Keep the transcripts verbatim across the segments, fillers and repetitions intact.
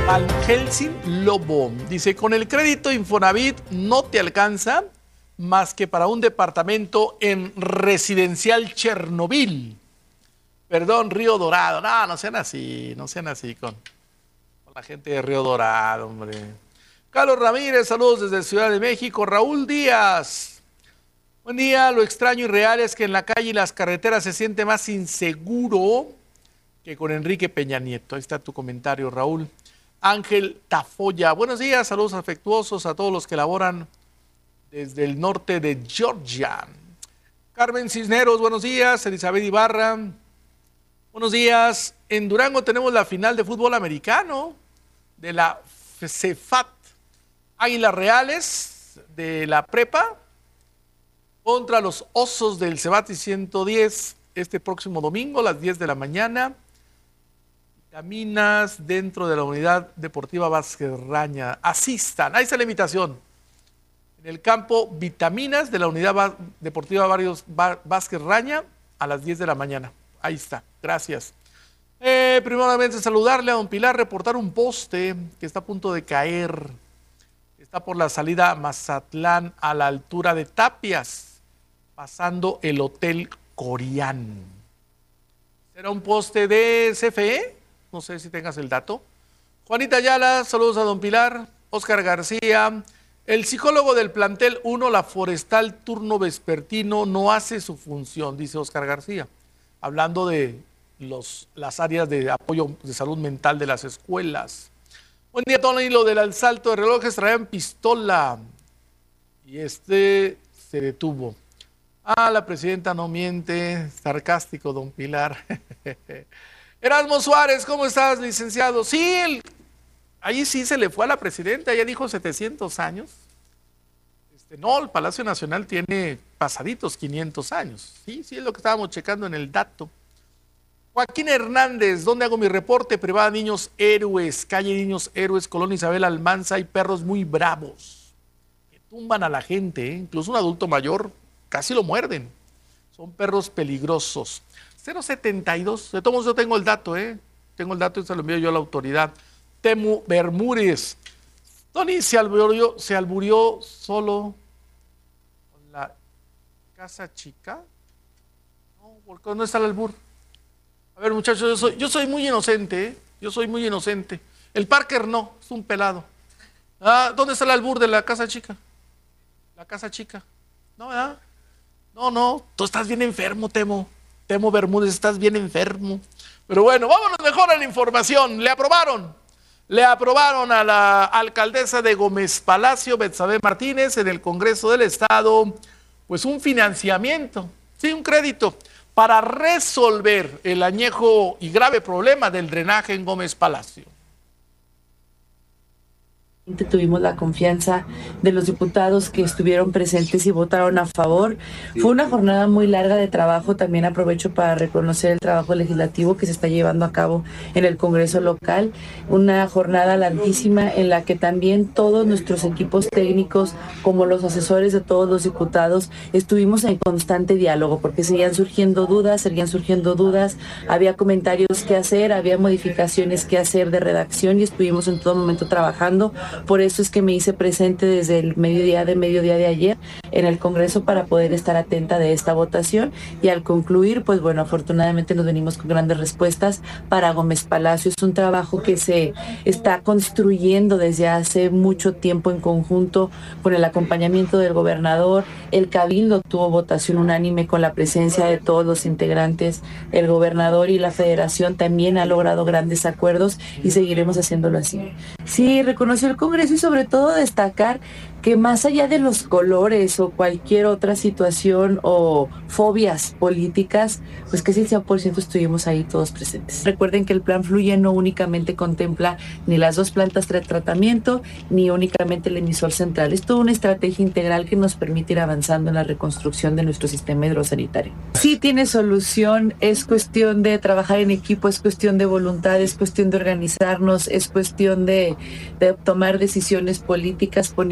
Van Helsing Lobo dice, con el crédito Infonavit no te alcanza más que para un departamento en Residencial Chernobyl. Perdón, Río Dorado. No, no sean así, no sean así con, con la gente de Río Dorado, hombre. Carlos Ramírez, saludos desde Ciudad de México. Raúl Díaz, buen día. Lo extraño y real es que en la calle y las carreteras se siente más inseguro que con Enrique Peña Nieto. Ahí está tu comentario, Raúl. Ángel Tafoya, buenos días, saludos afectuosos a todos los que laboran desde el norte de Georgia. Carmen Cisneros, buenos días. Elizabeth Ibarra, buenos días. En Durango tenemos la final de fútbol americano de la CEFAT. Águilas Reales de la Prepa contra los Osos del Cebati ciento diez este próximo domingo a las diez de la mañana. Vitaminas dentro de la unidad deportiva Vázquez Raña. Asistan, ahí está la invitación. En el campo Vitaminas de la unidad deportiva Varios Vázquez Raña a las diez de la mañana. Ahí está, gracias. Eh, primeramente saludarle a don Pilar, reportar un poste que está a punto de caer. Está por la salida a Mazatlán a la altura de Tapias, pasando el Hotel Corián. ¿Será un poste de C F E? No sé si tengas el dato. Juanita Ayala, saludos a don Pilar. Oscar García, el psicólogo del plantel uno, la forestal turno vespertino, no hace su función, dice Oscar García, hablando de los, las áreas de apoyo de salud mental de las escuelas. Buen día, Tony. Lo del asalto de relojes, traían pistola y este se detuvo. Ah, la presidenta no miente. Sarcástico, don Pilar. Erasmo Suárez, ¿cómo estás, licenciado? Sí, el, ahí sí se le fue a la presidenta, ella dijo setecientos años. Este, no, el Palacio Nacional tiene pasaditos quinientos años. Sí, sí, es lo que estábamos checando en el dato. Joaquín Hernández, ¿dónde hago mi reporte? Privada Niños Héroes, calle Niños Héroes, Colonia Isabel Almanza. Hay perros muy bravos que tumban a la gente, ¿eh? Incluso un adulto mayor casi lo muerden. Son perros peligrosos. cero setenta y dos, de todos modos yo tengo el dato, ¿eh? Tengo el dato y se lo envío yo a la autoridad. Temu Bermúdez. Tony se alburió, se alburió solo con la casa chica. No, ¿por qué no está el albur? A ver, muchachos, yo soy, yo soy muy inocente, ¿eh? Yo soy muy inocente. El Parker no, es un pelado. Ah, ¿dónde está el albur de la casa chica? La casa chica. No, ¿verdad? No, no, tú estás bien enfermo, Temo. Temo Bermúdez, estás bien enfermo. Pero bueno, vámonos mejor a la información. Le aprobaron, le aprobaron a la alcaldesa de Gómez Palacio, Betsabe Martínez, en el Congreso del Estado, pues un financiamiento, sí, un crédito, para resolver el añejo y grave problema del drenaje en Gómez Palacio. Tuvimos la confianza de los diputados que estuvieron presentes y votaron a favor. Fue una jornada muy larga de trabajo. También aprovecho para reconocer el trabajo legislativo que se está llevando a cabo en el Congreso local. Una jornada larguísima en la que también todos nuestros equipos técnicos, como los asesores de todos los diputados, estuvimos en constante diálogo porque seguían surgiendo dudas, seguían surgiendo dudas, había comentarios que hacer, había modificaciones que hacer de redacción y estuvimos en todo momento trabajando. Por eso es que me hice presente desde el mediodía de mediodía de ayer en el Congreso para poder estar atenta de esta votación y al concluir, pues bueno, afortunadamente nos venimos con grandes respuestas para Gómez Palacio. Es un trabajo que se está construyendo desde hace mucho tiempo en conjunto con el acompañamiento del gobernador. El Cabildo tuvo votación unánime con la presencia de todos los integrantes. El gobernador y la Federación también han logrado grandes acuerdos y seguiremos haciéndolo así. Sí, reconoció el Congreso y sobre todo destacar que más allá de los colores o cualquier otra situación o fobias políticas, pues casi el cien por ciento estuvimos ahí todos presentes. Recuerden que el plan Fluye no únicamente contempla ni las dos plantas de tratamiento, ni únicamente el emisor central. Es toda una estrategia integral que nos permite ir avanzando en la reconstrucción de nuestro sistema hidrosanitario. Sí tiene solución, es cuestión de trabajar en equipo, es cuestión de voluntad, es cuestión de organizarnos, es cuestión de, de tomar decisiones políticas poniendo siempre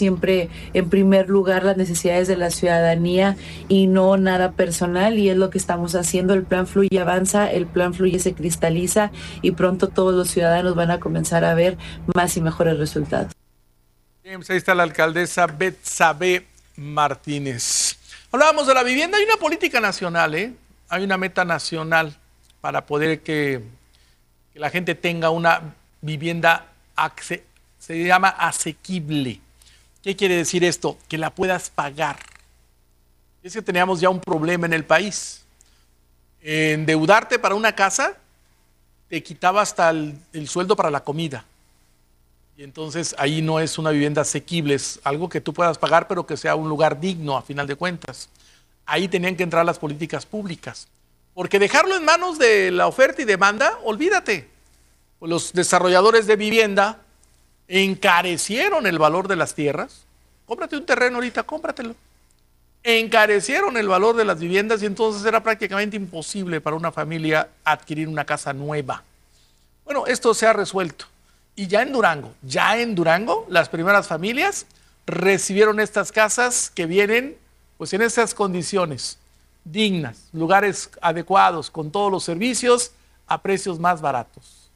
siempre en primer lugar las necesidades de la ciudadanía y no nada personal, y es lo que estamos haciendo. El plan Fluye avanza, el plan Fluye se cristaliza y pronto todos los ciudadanos van a comenzar a ver más y mejores resultados. Bien, pues ahí está la alcaldesa Betsabe Martínez. Hablábamos de la vivienda, hay una política nacional, ¿eh? Hay una meta nacional para poder que, que la gente tenga una vivienda, se llama asequible. ¿Qué quiere decir esto? Que la puedas pagar. Es que teníamos ya un problema en el país. Endeudarte para una casa te quitaba hasta el, el sueldo para la comida. Y entonces ahí no es una vivienda asequible, es algo que tú puedas pagar, pero que sea un lugar digno a final de cuentas. Ahí tenían que entrar las políticas públicas. Porque dejarlo en manos de la oferta y demanda, olvídate. Los desarrolladores de vivienda encarecieron el valor de las tierras. Cómprate un terreno ahorita, cómpratelo. Encarecieron el valor de las viviendas y entonces era prácticamente imposible para una familia adquirir una casa nueva. Bueno, esto se ha resuelto. Y ya en Durango, ya en Durango, las primeras familias recibieron estas casas que vienen pues en estas condiciones dignas, lugares adecuados, con todos los servicios a precios más baratos.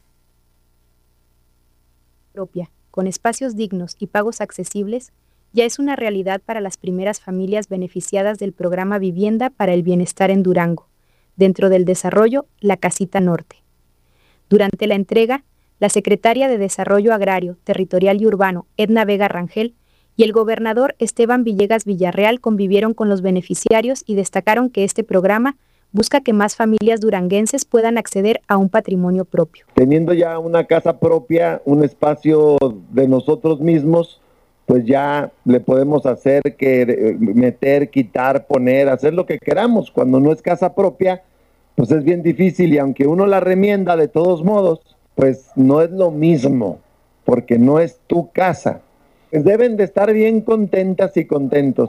Propia, con espacios dignos y pagos accesibles, ya es una realidad para las primeras familias beneficiadas del programa Vivienda para el Bienestar en Durango, dentro del desarrollo La Casita Norte. Durante la entrega, la secretaria de Desarrollo Agrario, Territorial y Urbano, Edna Vega Rangel, y el gobernador Esteban Villegas Villarreal convivieron con los beneficiarios y destacaron que este programa busca que más familias duranguenses puedan acceder a un patrimonio propio. Teniendo ya una casa propia, un espacio de nosotros mismos, pues ya le podemos hacer que meter, quitar, poner, hacer lo que queramos. Cuando no es casa propia, pues es bien difícil y aunque uno la remienda de todos modos, pues no es lo mismo, porque no es tu casa. Pues deben de estar bien contentas y contentos,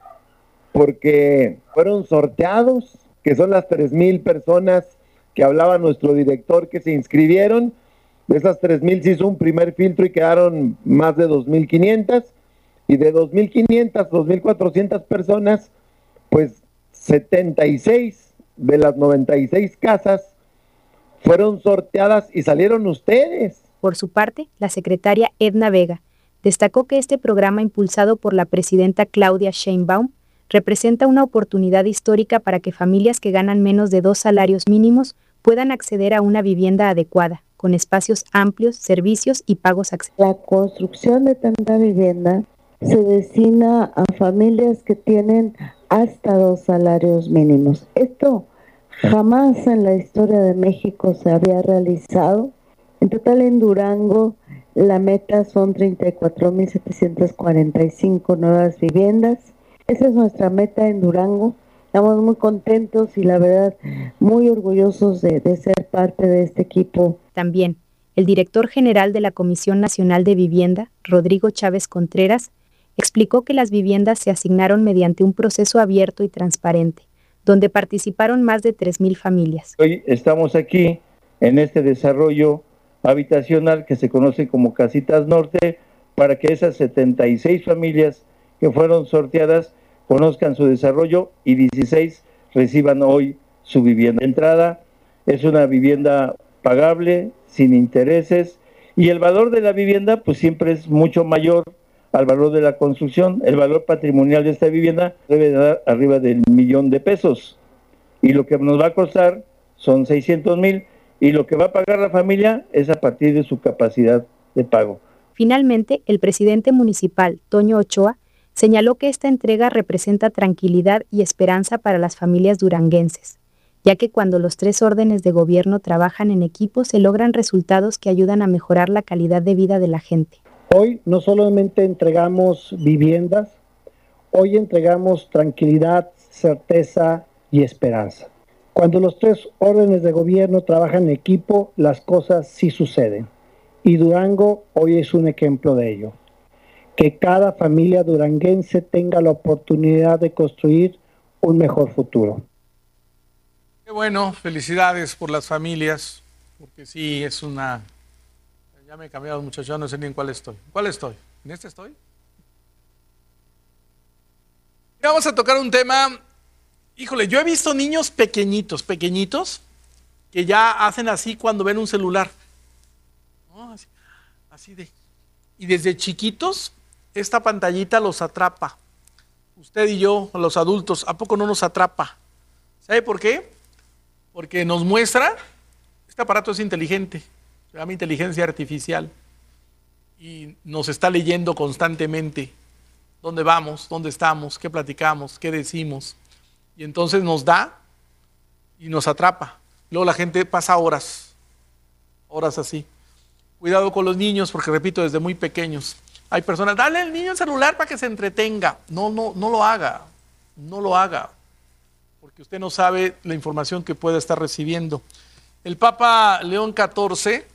porque fueron sorteados, que son las tres mil personas que hablaba nuestro director que se inscribieron. De esas tres mil se hizo un primer filtro y quedaron más de dos mil quinientas, y de dos mil quinientas, dos mil cuatrocientas personas, pues setenta y seis de las noventa y seis casas fueron sorteadas y salieron ustedes. Por su parte, la secretaria Edna Vega destacó que este programa impulsado por la presidenta Claudia Sheinbaum representa una oportunidad histórica para que familias que ganan menos de dos salarios mínimos puedan acceder a una vivienda adecuada, con espacios amplios, servicios y pagos accesibles. La construcción de tanta vivienda se destina a familias que tienen hasta dos salarios mínimos. Esto jamás en la historia de México se había realizado. En total en Durango la meta son treinta y cuatro mil setecientas cuarenta y cinco nuevas viviendas. Esa es nuestra meta en Durango. Estamos muy contentos y la verdad muy orgullosos de, de ser parte de este equipo. También el director general de la Comisión Nacional de Vivienda, Rodrigo Chávez Contreras, explicó que las viviendas se asignaron mediante un proceso abierto y transparente, donde participaron más de tres mil familias. Hoy estamos aquí en este desarrollo habitacional que se conoce como Casitas Norte, para que esas setenta y seis familias que fueron sorteadas conozcan su desarrollo y dieciséis reciban hoy su vivienda. De entrada es una vivienda pagable, sin intereses, y el valor de la vivienda pues siempre es mucho mayor al valor de la construcción. El valor patrimonial de esta vivienda debe dar arriba del millón de pesos, y lo que nos va a costar son seiscientos mil, y lo que va a pagar la familia es a partir de su capacidad de pago. Finalmente, el presidente municipal, Toño Ochoa, señaló que esta entrega representa tranquilidad y esperanza para las familias duranguenses, ya que cuando los tres órdenes de gobierno trabajan en equipo se logran resultados que ayudan a mejorar la calidad de vida de la gente. Hoy no solamente entregamos viviendas, hoy entregamos tranquilidad, certeza y esperanza. Cuando los tres órdenes de gobierno trabajan en equipo, las cosas sí suceden. Y Durango hoy es un ejemplo de ello. Que cada familia duranguense tenga la oportunidad de construir un mejor futuro. Qué bueno, felicidades por las familias, porque sí, es una... Ya me he cambiado, muchachos, no sé ni en cuál estoy. ¿Cuál estoy? ¿En este estoy? Vamos a tocar un tema, híjole, yo he visto niños pequeñitos, pequeñitos, que ya hacen así cuando ven un celular. ¿No? Así, así de... Y desde chiquitos, esta pantallita los atrapa. Usted y yo, los adultos, ¿a poco no nos atrapa? ¿Sabe por qué? Porque nos muestra, este aparato es inteligente, se llama inteligencia artificial, y nos está leyendo constantemente dónde vamos, dónde estamos, qué platicamos, qué decimos, y entonces nos da y nos atrapa. Luego la gente pasa horas, horas así. Cuidado con los niños, porque repito, desde muy pequeños. Hay personas, dale al niño el celular para que se entretenga. No, no, no lo haga, no lo haga, porque usted no sabe la información que puede estar recibiendo. El Papa León catorce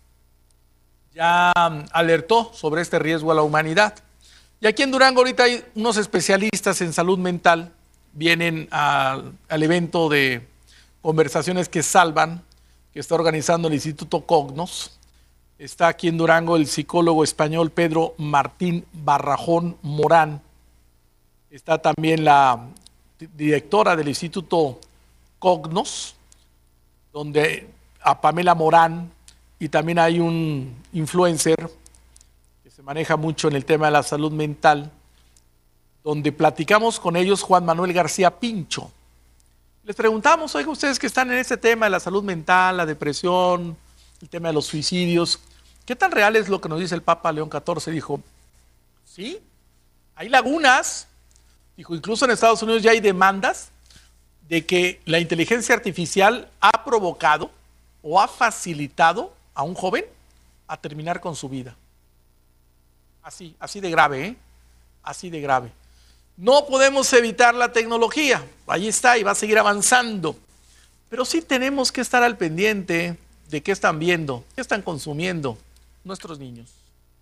ya alertó sobre este riesgo a la humanidad. Y aquí en Durango ahorita hay unos especialistas en salud mental, vienen al, al evento de Conversaciones que Salvan, que está organizando el Instituto Cognos. Está aquí en Durango el psicólogo español Pedro Martín Barrajón Morán. Está también la directora del Instituto Cognos, donde a Pamela Morán, y también hay un influencer que se maneja mucho en el tema de la salud mental, donde platicamos con ellos Juan Manuel García Pincho. Les preguntamos, oiga, ustedes que están en este tema de la salud mental, la depresión, el tema de los suicidios, ¿qué tan real es lo que nos dice el Papa León catorce? Dijo, sí, hay lagunas. Dijo, incluso en Estados Unidos ya hay demandas de que la inteligencia artificial ha provocado o ha facilitado a un joven a terminar con su vida. Así, así de grave, ¿eh? Así de grave. No podemos evitar la tecnología, ahí está y va a seguir avanzando, pero sí tenemos que estar al pendiente de qué están viendo, qué están consumiendo nuestros niños.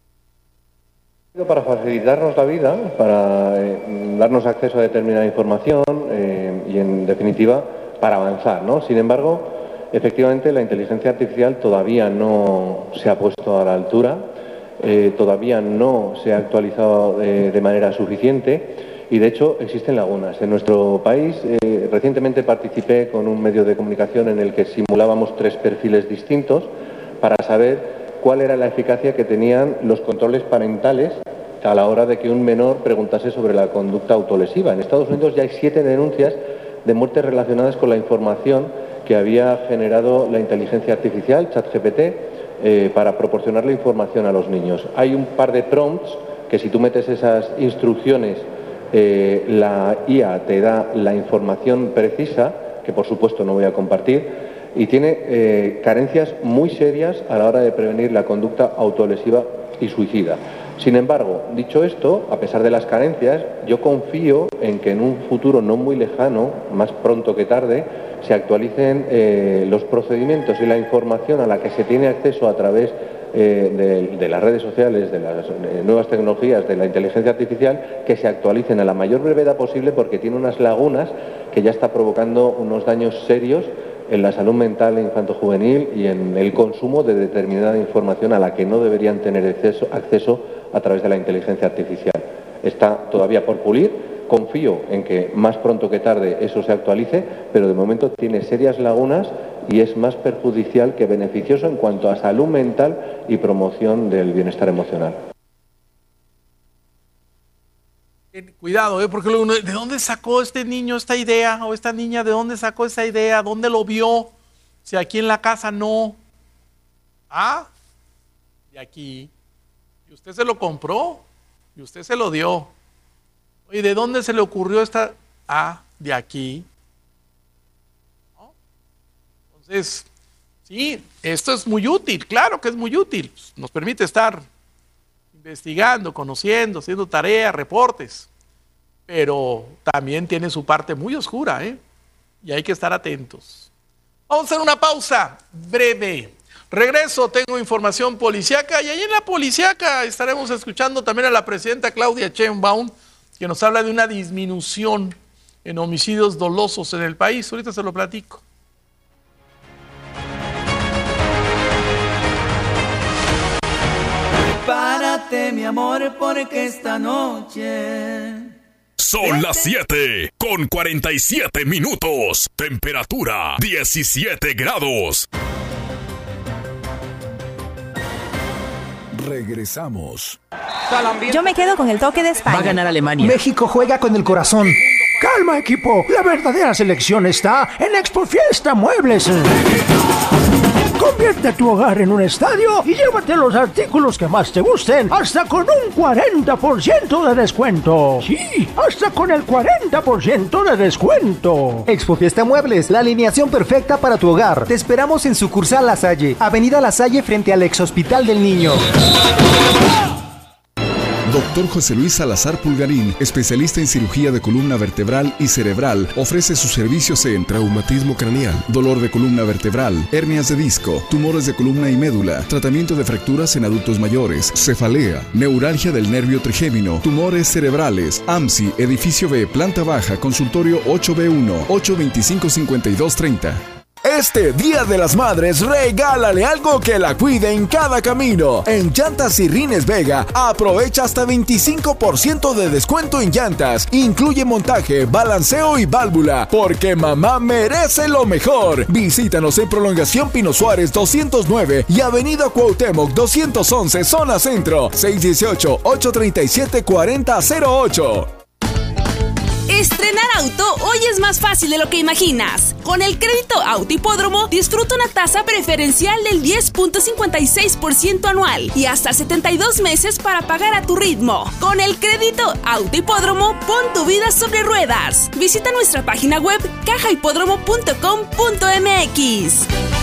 Para facilitarnos la vida, para eh, darnos acceso a determinada información eh, y, en definitiva, para avanzar, ¿no? Sin embargo, efectivamente, la inteligencia artificial todavía no se ha puesto a la altura, eh, todavía no se ha actualizado eh, de manera suficiente y, de hecho, existen lagunas. En nuestro país, eh, recientemente participé con un medio de comunicación en el que simulábamos tres perfiles distintos para saber cuál era la eficacia que tenían los controles parentales a la hora de que un menor preguntase sobre la conducta autolesiva. En Estados Unidos ya hay siete denuncias de muertes relacionadas con la información que había generado la inteligencia artificial, ChatGPT, eh, para proporcionarle información a los niños. Hay un par de prompts que, si tú metes esas instrucciones, eh, la I A te da la información precisa, que por supuesto no voy a compartir, y tiene eh, carencias muy serias a la hora de prevenir la conducta autolesiva y suicida. Sin embargo, dicho esto, a pesar de las carencias, yo confío en que en un futuro no muy lejano, más pronto que tarde, se actualicen eh, los procedimientos y la información a la que se tiene acceso a través eh, de, de las redes sociales, de las eh, nuevas tecnologías, de la inteligencia artificial, que se actualicen a la mayor brevedad posible, porque tiene unas lagunas que ya está provocando unos daños serios en la salud mental infanto-juvenil y en el consumo de determinada información a la que no deberían tener acceso, acceso a través de la inteligencia artificial. Está todavía por pulir, confío en que más pronto que tarde eso se actualice, pero de momento tiene serias lagunas y es más perjudicial que beneficioso en cuanto a salud mental y promoción del bienestar emocional. Cuidado, ¿eh? Porque uno, ¿de dónde sacó este niño esta idea? O esta niña, ¿de dónde sacó esa idea? ¿Dónde lo vio? Si aquí en la casa no. Ah, de aquí. Y usted se lo compró. Y usted se lo dio. Oye, ¿de dónde se le ocurrió esta? Ah, de aquí. ¿No? Entonces, sí, esto es muy útil. Claro que es muy útil. Nos permite estar investigando, conociendo, haciendo tareas, reportes, pero también tiene su parte muy oscura, ¿eh? Y hay que estar atentos. Vamos a hacer una pausa breve. Regreso, tengo información policíaca y ahí en la policíaca estaremos escuchando también a la presidenta Claudia Sheinbaum, que nos habla de una disminución en homicidios dolosos en el país. Ahorita se lo platico. Prepárate, mi amor, porque esta noche Son las siete con cuarenta y siete minutos. Temperatura diecisiete grados. Regresamos. Yo me quedo con el toque de España. Va a ganar Alemania. México juega con el corazón. Calma, equipo. La verdadera selección está en Expo Fiesta Muebles. Convierte tu hogar en un estadio y llévate los artículos que más te gusten hasta con un cuarenta por ciento de descuento. Sí, hasta con el cuarenta por ciento de descuento. Expo Fiesta Muebles, la alineación perfecta para tu hogar. Te esperamos en sucursal La Salle, Avenida La Salle frente al Ex Hospital del Niño. Doctor José Luis Salazar Pulgarín, especialista en cirugía de columna vertebral y cerebral, ofrece sus servicios en traumatismo craneal, dolor de columna vertebral, hernias de disco, tumores de columna y médula, tratamiento de fracturas en adultos mayores, cefalea, neuralgia del nervio trigémino, tumores cerebrales, A M S I, edificio B, planta baja, consultorio ocho B uno, ocho veinticinco cincuenta y dos treinta. Este Día de las Madres, regálale algo que la cuide en cada camino. En Llantas y Rines Vega, aprovecha hasta veinticinco por ciento de descuento en llantas. Incluye montaje, balanceo y válvula, porque mamá merece lo mejor. Visítanos en Prolongación Pino Suárez doscientos nueve y Avenida Cuauhtémoc doscientos once, Zona Centro, seis uno ocho, ocho tres siete, cuatro cero cero ocho. Estrenar auto hoy es más fácil de lo que imaginas. Con el crédito Auto Hipódromo, disfruta una tasa preferencial del diez punto cincuenta y seis por ciento anual y hasta setenta y dos meses para pagar a tu ritmo. Con el crédito Auto Hipódromo, pon tu vida sobre ruedas. Visita nuestra página web caja hipódromo punto com punto m x.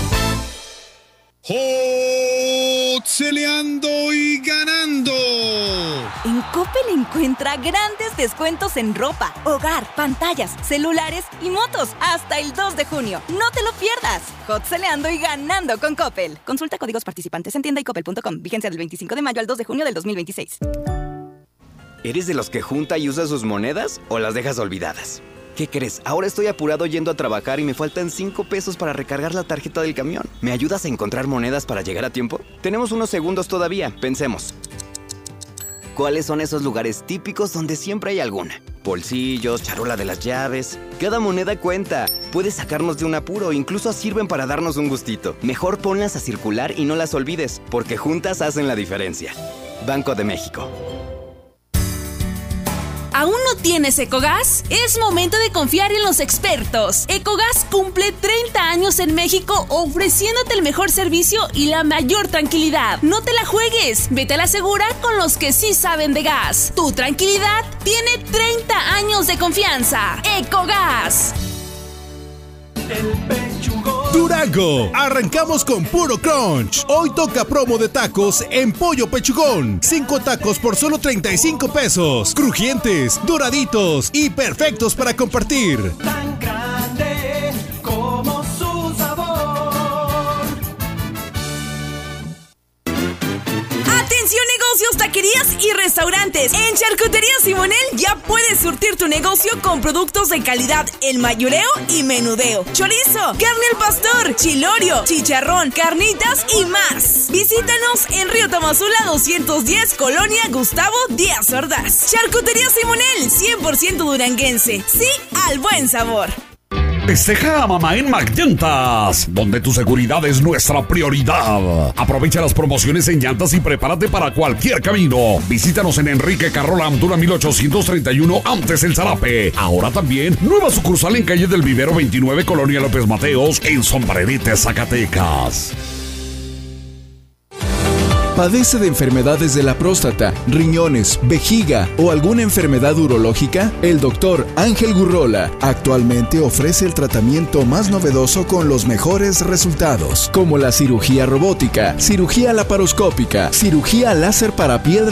Hotzeleando y ganando. En Coppel encuentra grandes descuentos en ropa, hogar, pantallas, celulares y motos hasta el dos de junio. No te lo pierdas. Hotzeleando y ganando con Coppel. Consulta códigos participantes en tienda y coppel punto com. Vigencia del veinticinco de mayo al dos de junio del dos mil veintiséis. ¿Eres de los que junta y usa sus monedas o las dejas olvidadas? ¿Qué crees? Ahora estoy apurado yendo a trabajar y me faltan cinco pesos para recargar la tarjeta del camión. ¿Me ayudas a encontrar monedas para llegar a tiempo? Tenemos unos segundos todavía. Pensemos. ¿Cuáles son esos lugares típicos donde siempre hay alguna? Bolsillos, charola de las llaves. Cada moneda cuenta. Puede sacarnos de un apuro, incluso sirven para darnos un gustito. Mejor ponlas a circular y no las olvides, porque juntas hacen la diferencia. Banco de México. ¿Aún no tienes Ecogas? Es momento de confiar en los expertos. Ecogas cumple treinta años en México ofreciéndote el mejor servicio y la mayor tranquilidad. No te la juegues, vete a la segura con los que sí saben de gas. Tu tranquilidad tiene treinta años de confianza. Ecogas. Durango, arrancamos con puro crunch. Hoy toca promo de tacos en Pollo Pechugón. Cinco tacos por solo treinta y cinco pesos. Crujientes, doraditos y perfectos para compartir. Tan grande como su sabor. Atención negocios, taquerías y restaurantes. En Charcutería Simonel ya puedes surtir tu negocio con productos de calidad en mayoreo y menudeo. Chorizo, carne al pastor, chilorio, chicharrón, carnitas y más. Visítanos en Río Tamazula doscientos diez, Colonia Gustavo Díaz Ordaz. Charcutería Simonel, cien por ciento duranguense. Sí al buen sabor. Festeja a mamá en McLlantas, donde tu seguridad es nuestra prioridad. Aprovecha las promociones en llantas y prepárate para cualquier camino. Visítanos en Enrique Carrola Amtura mil ochocientos treinta y uno, antes el Zarape. Ahora también, nueva sucursal en calle del Vivero veintinueve, Colonia López Mateos, en Sombrerete, Zacatecas. ¿Padece de enfermedades de la próstata, riñones, vejiga o alguna enfermedad urológica? El doctor Ángel Gurrola actualmente ofrece el tratamiento más novedoso con los mejores resultados, como la cirugía robótica, cirugía laparoscópica, cirugía láser para piedra